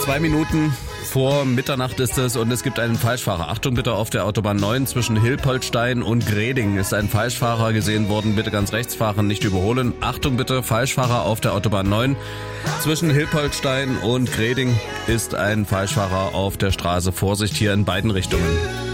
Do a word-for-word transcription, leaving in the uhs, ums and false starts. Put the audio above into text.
Zwei Minuten vor Mitternacht ist es und es gibt einen Falschfahrer. Achtung bitte, auf der Autobahn neun zwischen Hilpoltstein und Greding ist ein Falschfahrer gesehen worden. Bitte ganz rechts fahren, nicht überholen. Achtung bitte, Falschfahrer auf der Autobahn neun zwischen Hilpoltstein und Greding ist ein Falschfahrer auf der Straße. Vorsicht hier in beiden Richtungen.